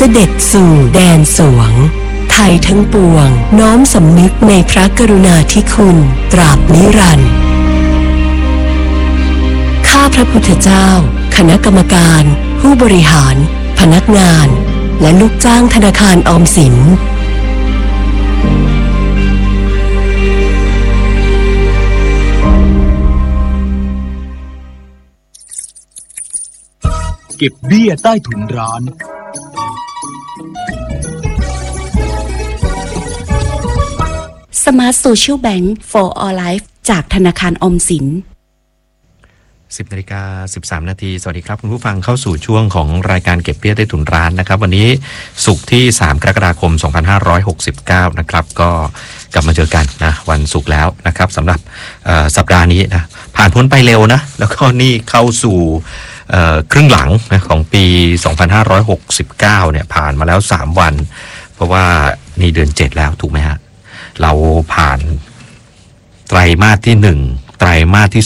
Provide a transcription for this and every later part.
ด็จสู่แดนสวงไทยทั้งปวงน้อมสำนึกในพระกรุณาธิคุณตราบนิรันดร์ข้าพระพุทธเจ้าคณะกรรมการผู้บริหารพนักงานและลูกจ้างธนาคารออมสินเก็บเบี้ยใต้ถุนร้าน Smart Social Bank for All Life จากธนาคารออมสิน 10:13 นาทีสวัสดีครับคุณผู้ฟังเข้าสู่ช่วงของรายการเก็บเบี้ยใต้ถุนร้านนะครับวันนี้ศุกร์ที่3กรกฎาคม2569นะครับก็กลับมาเจอกันนะวันศุกร์แล้วนะครับสำหรับสัปดาห์นี้นะผ่านพ้นไปเร็วนะแล้วก็นี่เข้าสู่ครึ่งหลังนะของปี2569เนี่ยผ่านมาแล้ว3วันเพราะว่านี่เดือน7แล้วถูกไหมฮะเราผ่านไตรมาสที่1ไตรมาสที่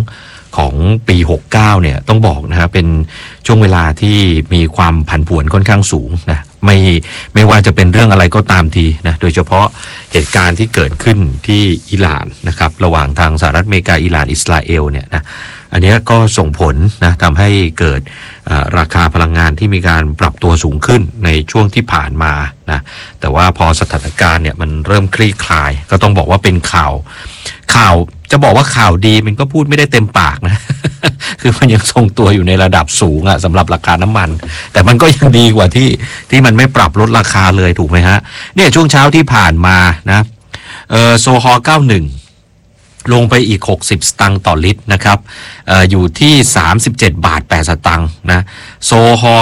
2ของปี69เนี่ยต้องบอกนะฮะเป็นช่วงเวลาที่มีความผันผวนค่อนข้างสูงนะไม่ว่าจะเป็นเรื่องอะไรก็ตามทีนะโดยเฉพาะเหตุการณ์ที่เกิดขึ้นที่อิหร่านนะครับระหว่างทางสหรัฐอเมริกาอิหร่านอิสราเอลเนี่ยนะอันนี้ก็ส่งผลนะทำให้เกิดราคาพลังงานที่มีการปรับตัวสูงขึ้นในช่วงที่ผ่านมานะแต่ว่าพอสถานการณ์เนี่ยมันเริ่มคลี่คลายก็ต้องบอกว่าเป็นข่าวจะบอกว่าข่าวดีมันก็พูดไม่ได้เต็มปากนะ คือมันยังทรงตัวอยู่ในระดับสูงอะสำหรับราคาน้ำมันแต่มันก็ยังดีกว่าที่มันไม่ปรับลดราคาเลยถูกไหมฮะเนี่ยช่วงเช้าที่ผ่านมานะโซฮอล์91ลงไปอีก60สตางค์ต่อลิตรนะครับอยู่ที่37บาท8สตางค์นะโซฮอล์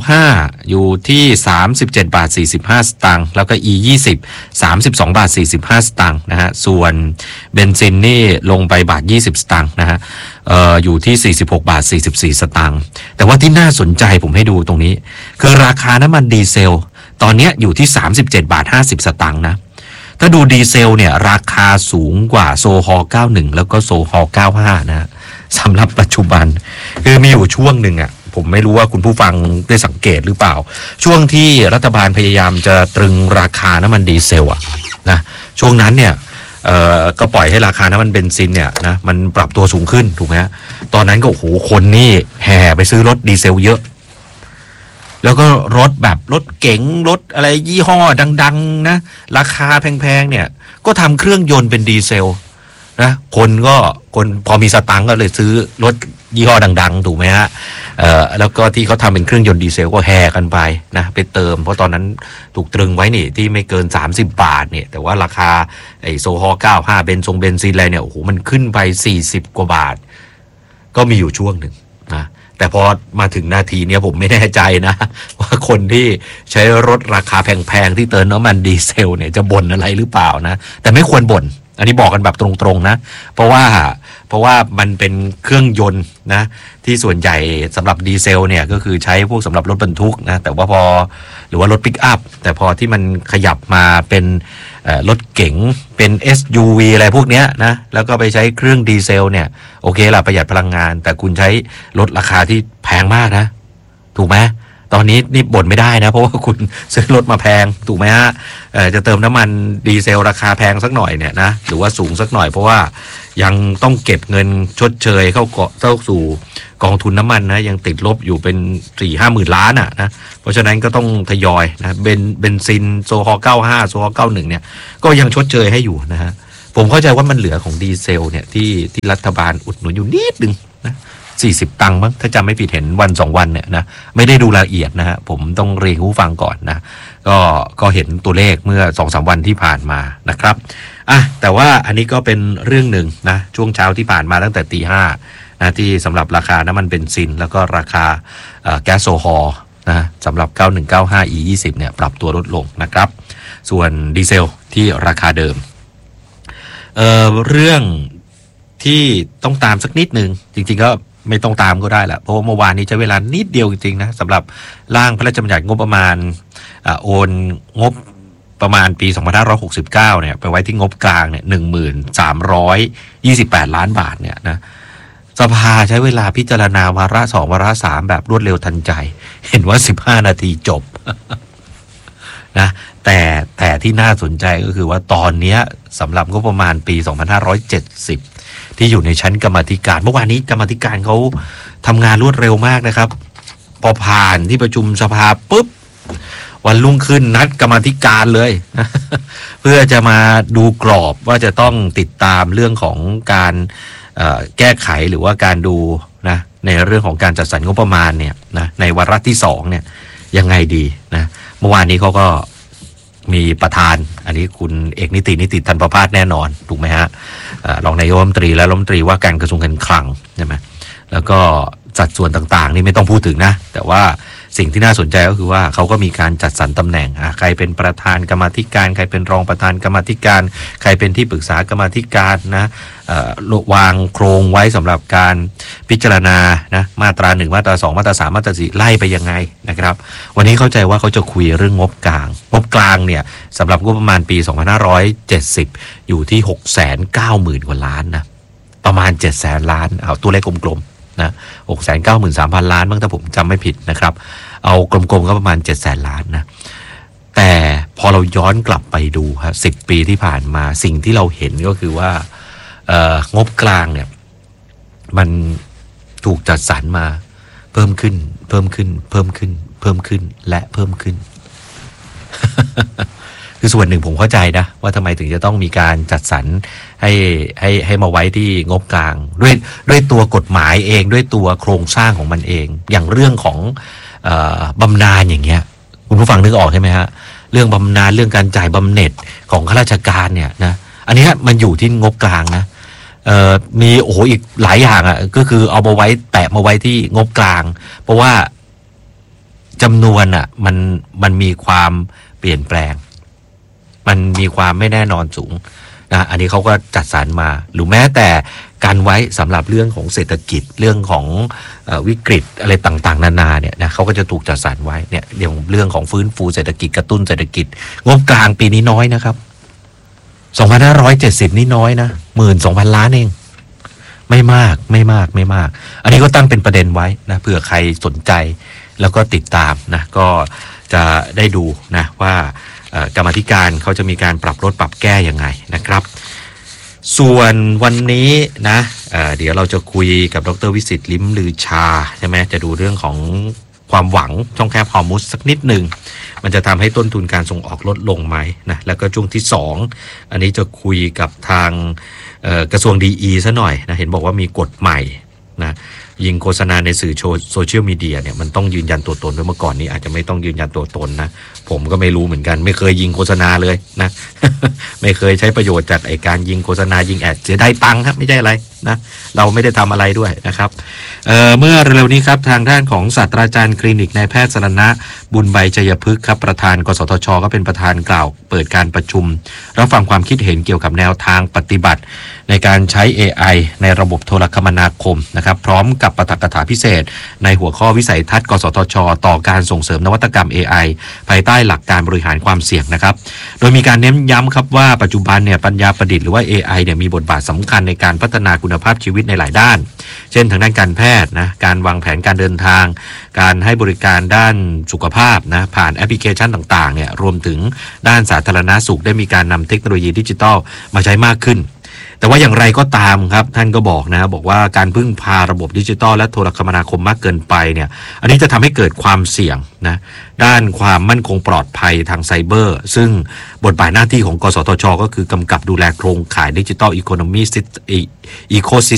95อยู่ที่37บาท45สตางค์แล้วก็ E20 32บาท45สตางค์นะฮะส่วนเบนซินนี่ลงไปบาท20สตางค์นะฮะอยู่ที่46บาท44สตางค์แต่ว่าที่น่าสนใจผมให้ดูตรงนี้คือราคาน้ำมันดีเซลตอนนี้อยู่ที่37บาท50สตางค์นะถ้าดูดีเซลเนี่ยราคาสูงกว่าโซฮอล์91แล้วก็โซฮอล์95นะสำหรับปัจจุบันคือมีอยู่ช่วงหนึ่งอ่ะผมไม่รู้ว่าคุณผู้ฟังได้สังเกตหรือเปล่าช่วงที่รัฐบาลพยายามจะตรึงราคาน้ำมันดีเซลอ่ะนะช่วงนั้นเนี่ยก็ปล่อยให้ราคาน้ำมันเบนซินเนี่ยนะมันปรับตัวสูงขึ้นถูกไหมฮะตอนนั้นก็โอ้โหคนนี่แห่ไปซื้อรถดีเซลเยอะแล้วก็รถแบบรถเก๋งรถอะไรยี่ห้อดังๆนะราคาแพงๆเนี่ยก็ทำเครื่องยนต์เป็นดีเซลนะคนพอมีสตังค์ก็เลยซื้อรถยี่ห้อดังๆถูกไหมฮะแล้วก็ที่เขาทำเป็นเครื่องยนต์ดีเซลก็แห่กันไปนะไปเติมเพราะตอนนั้นถูกตรึงไว้นี่ที่ไม่เกิน30บาทเนี่ยแต่ว่าราคาไอ้โซฮอล์95เบนซินอะไรเนี่ยโอ้โหมันขึ้นไป40กว่าบาทก็มีอยู่ช่วงหนึ่งนะแต่พอมาถึงนาทีนี้ผมไม่แน่ใจนะว่าคนที่ใช้รถราคาแพงๆที่เติมน้ำมันดีเซลเนี่ยจะบ่นอะไรหรือเปล่านะแต่ไม่ควรบ่นอันนี้บอกกันแบบตรงๆนะเพราะว่ามันเป็นเครื่องยนต์นะที่ส่วนใหญ่สำหรับดีเซลเนี่ยก็คือใช้พวกสำหรับรถบรรทุกนะแต่ว่าพอหรือว่ารถปิกอัพแต่พอที่มันขยับมาเป็นรถเก๋งเป็น SUV อะไรพวกเนี้ยนะแล้วก็ไปใช้เครื่องดีเซลเนี่ยโอเคล่ะประหยัดพลังงานแต่คุณใช้รถราคาที่แพงมากนะถูกไหมตอนนี้นี่บ่นไม่ได้นะเพราะว่าคุณซื้อรถมาแพงถูกไหมฮะจะเติมน้ำมันดีเซลราคาแพงสักหน่อยเนี่ยนะหรือว่าสูงสักหน่อยเพราะว่ายังต้องเก็บเงินชดเชยเข้าสู่กองทุนน้ำมันนะยังติดลบอยู่เป็น 4-5 หมื่นล้านอ่ะนะเพราะฉะนั้นก็ต้องทยอยนะเบนซินโซฮอล์95โซฮอล์91เนี่ยก็ยังชดเชยให้อยู่นะฮะผมเข้าใจว่ามันเหลือของดีเซลเนี่ยที่รัฐบาลอุดหนุนอยู่นิดนึงนะ40ตังค์มั้งถ้าจำไม่ผิดเห็นวัน2วันเนี่ยนะไม่ได้ดูรายละเอียดนะฮะผมต้องเรียนผู้ฟังก่อนนะก็เห็นตัวเลขเมื่อ 2-3 วันที่ผ่านมานะครับแต่ว่าอันนี้ก็เป็นเรื่องหนึ่งนะช่วงเช้าที่ผ่านมาตั้งแต่ 5:00 นะที่สำหรับราคาน้ำมันเบนซินแล้วก็ราคาแก๊สโซฮอล์นะสำหรับ9195 E20 เนี่ยปรับตัวลดลงนะครับส่วนดีเซลที่ราคาเดิมเรื่องที่ต้องตามสักนิดนึงจริงๆก็ไม่ต้องตามก็ได้แหละเพราะว่าเมื่อวานนี้ใช้เวลานิดเดียวจริงๆนะสำหรับร่างพระราชบัญญัติงบประมาณโอนงบประมาณปี2569เนี่ยไปไว้ที่งบกลางเนี่ย 1328 ล้านบาทเนี่ยนะสภาใช้เวลาพิจารณาวาระ2วาระ3แบบรวดเร็วทันใจเห็นว่า15 นาทีจบ นะแต่ที่น่าสนใจก็คือว่าตอนนี้สำหรับงบประมาณปี 2570 ที่อยู่ในชั้นกรรมาธิการเมื่อวานนี้กรรมาธิการเขาทำงานรวดเร็วมากนะครับพอผ่านที่ประชุมสภาปุ๊บวันรุ่งขึ้นนัดกรรมาธิการเลย เพื่อจะมาดูกรอบว่าจะต้องติดตามเรื่องของการแก้ไขหรือว่าการดูนะในเรื่องของการจัดสรรงบประมาณเนี่ยนะในวาระที่2เนี่ยยังไงดีนะเมื่อวานนี้เขาก็มีประธานอันนี้คุณเอกนิติธันประภาสแน่นอนถูกไหมฮะรองนายกรัฐมนตรีและรัฐมนตรีว่าการกระทรวงการคลังใช่ไหมแล้วก็สัดส่วนต่างๆนี่ไม่ต้องพูดถึงนะแต่ว่าสิ่งที่น่าสนใจก็คือว่าเขาก็มีการจัดสรรตำแหน่งใครเป็นประธานกรรมาธิการใครเป็นรองประธานกรรมาธิการใครเป็นที่ปรึกษากรรมาธิการนะวางโครงไว้สำหรับการพิจารณานะมาตรา1มาตรา2มาตรา3มาตรา4ไล่ไปยังไงนะครับวันนี้เข้าใจว่าเขาจะคุยเรื่องงบกลางเนี่ยสำหรับงบประมาณปี2570อยู่ที่ 690,000 กว่าล้านนะประมาณ 700,000 ล้านเอาตัวเลขกลมๆนะ693,000 ล้านมั้งถ้าผมจำไม่ผิดนะครับเอากลมๆก็ประมาณ 700,000 ล้านนะแต่พอเราย้อนกลับไปดูครับ10 ปีที่ผ่านมาสิ่งที่เราเห็นก็คือว่างบกลางเนี่ยมันถูกจัดสรรมาเพิ่มขึ้นและเพิ่มขึ้น คือส่วนหนึ่งผมเข้าใจนะว่าทำไมถึงจะต้องมีการจัดสรรให้มาไว้ที่งบกลางด้วยตัวกฎหมายเองด้วยตัวโครงสร้างของมันเองอย่างเรื่องของบำนาญอย่างเงี้ยคุณผู้ฟังนึกออกใช่ไหมฮะเรื่องบำนาญเรื่องการจ่ายบำเหน็จของข้าราชการเนี่ยนะอันนี้มันอยู่ที่งบกลางนะมีโอ้โหอีกหลายอย่างก็คือเอามาไว้แปะมาไว้ที่งบกลางเพราะว่าจำนวนมันมีความเปลี่ยนแปลงมันมีความไม่แน่นอนสูงนะอันนี้เขาก็จัดสรรมาหรือแม้แต่การไว้สำหรับเรื่องของเศรษฐกิจเรื่องของวิกฤตอะไรต่างๆนานาเนี่ยนะเขาก็จะถูกจัดสรรไว้เนี่ยเรื่องของฟื้นฟูเศรษฐกิจกระตุ้นเศรษฐกิจงบกลางปีนี้น้อยนะครับ2570นี่น้อยนะ 12,000 ล้านเองไม่มากอันนี้ก็ตั้งเป็นประเด็นไว้นะเผื่อใครสนใจแล้วก็ติดตามนะก็จะได้ดูนะว่ากรรมาธิการเขาจะมีการปรับลดปรับแก้ยังไงนะครับส่วนวันนี้นะเดี๋ยวเราจะคุยกับดร.วิสิทธิ์ลิ้มลือชาใช่ไหมจะดูเรื่องของความหวังช่องแคบฮอร์มุสสักนิดหนึ่งมันจะทำให้ต้นทุนการส่งออกลดลงไหมนะแล้วก็ช่วงที่2อันนี้จะคุยกับทางกระทรวงดีซะหน่อยนะเห็นบอกว่ามีกฎใหม่นะยิงโฆษณาในสื่อโซเชียลมีเดียเนี่ยมันต้องยืนยันตัวตนด้วยเมื่อก่อนนี้อาจจะไม่ต้องยืนยันตัวตนนะผมก็ไม่รู้เหมือนกันไม่เคยยิงโฆษณาเลยนะ ไม่เคยใช้ประโยชน์จากการยิงโฆษณายิงแอดเสียได้ตังค์ครับไม่ใช่อะไรนะเราไม่ได้ทำอะไรด้วยนะครับเมื่อเร็วนี้ครับทางด้านของศาสตราจารย์คลินิกนายแพทย์สรณะบุญใบชัยพฤกษ์ครับประธานกสทช.ก็เป็นประธานกล่าวเปิดการประชุมรับฟังความคิดเห็นเกี่ยวกับแนวทางปฏิบัติในการใช้ AI ในระบบโทรคมนาคมนะครับพร้อมกับปาฐกถาพิเศษในหัวข้อวิสัยทัศน์กสทช.ต่อการส่งเสริมนวัตกรรม AI ภายใต้หลักการบริหารความเสี่ยงนะครับโดยมีการเน้นย้ำครับว่าปัจจุบันเนี่ยปัญญาประดิษฐ์หรือว่า AI เนี่ยมีบทบาทสำคัญในการพัฒนาคุณภาพชีวิตในหลายด้านเช่นทางด้านการแพทย์นะการวางแผนการเดินทางการให้บริการด้านสุขภาพนะผ่านแอปพลิเคชันต่างๆเนี่ยรวมถึงด้านสาธารณสุขได้มีการนำเทคโนโลยีดิจิทัลมาใช้มากขึ้นแต่ว่าอย่างไรก็ตามครับท่านก็บอกนะบอกว่าการพึ่งพาระบบดิจิทัลและโทรคมนาคมมากเกินไปเนี่ยอันนี้จะทำให้เกิดความเสี่ยงนะด้านความมั่นคงปลอดภัยทางไซเบอร์ซึ่งบทบาทหน้าที่ของกสทช.ก็คือกำกับดูแลโครงข่ายดิจิทัลอีโคโนมีอีโคซิ